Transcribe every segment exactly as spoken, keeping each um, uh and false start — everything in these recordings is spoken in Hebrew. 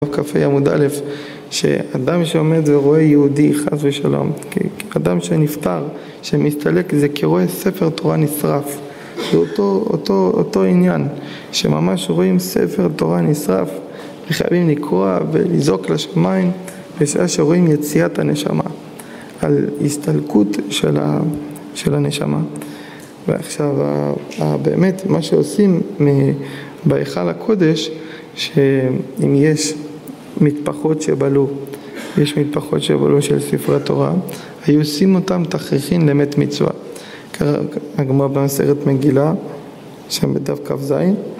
קפה עמוד א', שאדם שעומד ורואה יהודי חס ושלום, אדם שנפטר, שמסתלק, זה כרואה ספר תורה נשרף. זה אותו, אותו, אותו עניין, שממש רואים ספר תורה נשרף, וחייבים לקרוא ולזעוק לשמיים, בשעה שרואים יציאת הנשמה, על הסתלקות של, ה, של הנשמה. ועכשיו, באמת, מה שעושים בהיכל הקודש, שאם יש מטפחות שבלו, יש מטפחות שבלו של ספרי תורה, היו עושים אותם תכריכין למת מצווה. הגמרא במסכת מגילה, שם בדף כ"ז,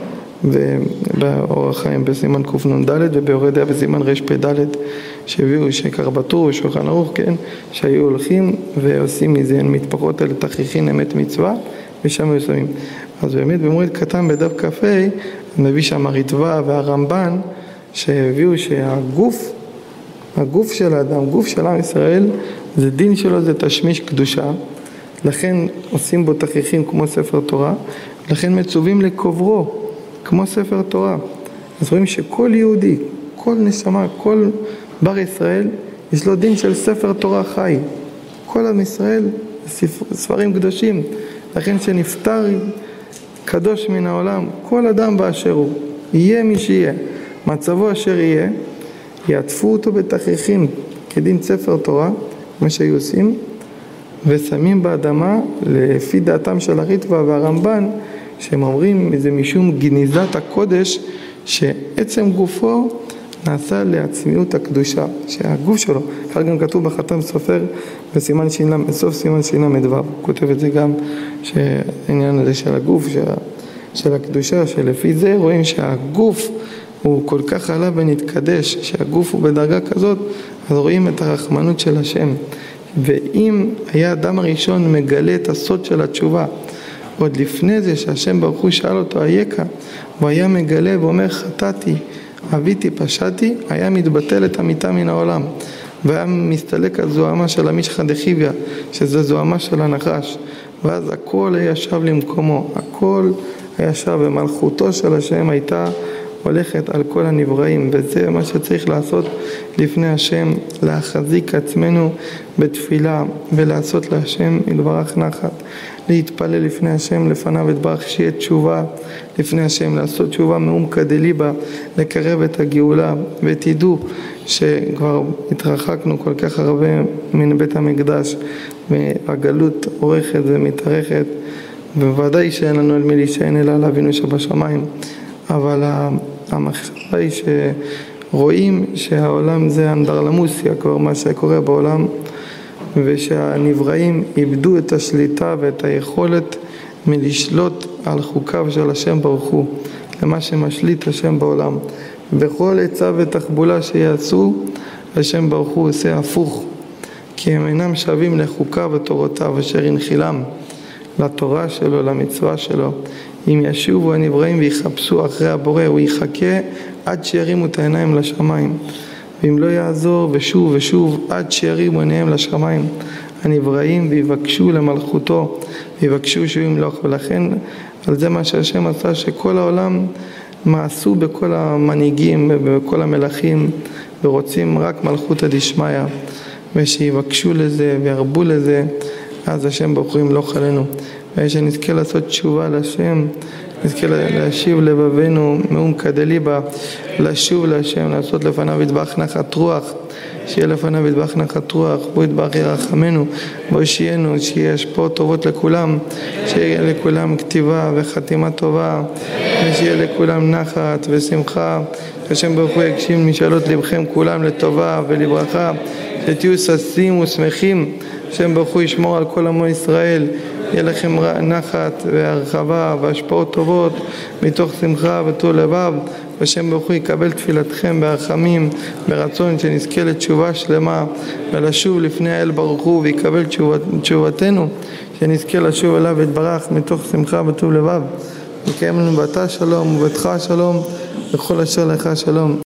ובאורח חיים בסימן קנ"ד, ובאורדיה בסימן רפ"ד, שהביאו שקר בטור ושולחן ערוך, כן, שהיו הולכים ועושים מזה מטפחות האלה תכריכין למת מצווה, ושם היו שמים. אז באמת במועד קטן בדף כ"ה, מביא שם הריטב"א והרמב"ן, שהביאו שהגוף, הגוף של האדם, גוף של עם ישראל, זה דין שלו, זה תשמיש קדושה, לכן עושים בו תכריכים כמו ספר תורה, לכן מצווים לקוברו כמו ספר תורה. אז רואים שכל יהודי, כל נשמה, כל בר ישראל, יש לו דין של ספר תורה חי. כל עם ישראל, ספרים קדושים, לכן שנפטר קדוש מן העולם, כל אדם באשר הוא, יהיה מי שיהיה, מצבו אשר יהיה, יעטפו אותו בתכריכים כדין ספר תורה, מה שהיו עושים, ושמים באדמה לפי דעתם של הריטב"א והרמב"ן, שהם אומרים זה משום גניזת הקודש, שעצם גופו נעשה לעצמיות הקדושה, שהגוף שלו, כך גם כתוב בחתם סופר בסימן ש"ל, בסוף סימן ש"ל, כותב את זה גם, שהעניין הזה של הגוף, של, של הקדושה, שלפי זה רואים שהגוף הוא כל כך עלה ונתקדש, שהגוף הוא בדרגה כזאת, אז רואים את הרחמנות של השם. ואם היה האדם הראשון מגלה את הסוד של התשובה, עוד לפני זה שהשם ברוך הוא שאל אותו אייכה, הוא היה מגלה ואומר חטאתי, אביתי, פשעתי, היה מתבטל את המיטה מן העולם, והיה מסתלק הזוהמה של המשחא דחיביא, שזה זוהמה של הנחש, ואז הכל היה שב למקומו, הכל היה שב, ומלכותו של השם הייתה הולכת על כל הנבראים, וזה מה שצריך לעשות לפני השם, להחזיק עצמנו בתפילה ולעשות להשם יתברך נחת, להתפלל לפני השם לפניו יתברך, שיהיה תשובה לפני השם, לעשות תשובה מעומקא דליבא, לקרב את הגאולה. ותדעו שכבר התרחקנו כל כך הרבה מן בית המקדש, והגלות עורכת ומתארכת, ובוודאי שאין לנו על מי להישען אלא על אבינו שבשמיים. אבל המחשבה היא שרואים שהעולם זה אנדרלמוסיה, כבר מה שקורה בעולם, ושהנבראים איבדו את השליטה ואת היכולת מלשלוט על חוקיו של השם ברוך הוא, למה שמשליט השם בעולם. בכל עצה ותחבולה שיעשו, השם ברוך הוא עושה הפוך, כי הם אינם שווים לחוקיו ותורותיו אשר ינחילם, לתורה שלו, למצווה שלו. אם ישובו הנבראים ויחפשו אחרי הבורא, הוא יחכה עד שירימו את העיניים לשמיים, ואם לא יעזור ושוב ושוב עד שירימו עיניהם לשמיים הנבראים, ויבקשו למלכותו, ויבקשו שהוא ימלוך. ולכן על זה מה שהשם עשה, שכל העולם מעשו בכל המנהיגים ובכל המלכים, ורוצים רק מלכותא דשמיא, ושיבקשו לזה וירבו לזה, אז השם ברוך הוא ימלוך עלינו. ושנזכה לעשות תשובה להשם, נזכה להשיב לבבינו מעומקא דליבא, לשוב להשם, לעשות לפניו יתברך נחת רוח, שיהיה לפניו יתברך נחת רוח, בו יתברך ירחמנו, בו ישיינו, שיהיה השפעות טובות לכולם, שיהיה לכולם כתיבה וחתימה טובה, ושיהיה לכולם נחת ושמחה, השם ברוך הוא יגשים משאלות לבכם כולם לטובה ולברכה, שתהיו ששים ושמחים, השם ברוך הוא ישמור על כל עמו ישראל, יהיה לכם נחת והרחבה והשפעות טובות מתוך שמחה וטוב לבב, והשם ברוך הוא יקבל תפילתכם ברחמים, ברצון שנזכה לתשובה שלמה ולשוב לפני האל ברוך הוא, ויקבל תשובת, תשובתנו, שנזכה לשוב אליו יתברך מתוך שמחה וטוב לבב, יקיים לנו בתא שלום וביתך שלום וכל אשר לך שלום.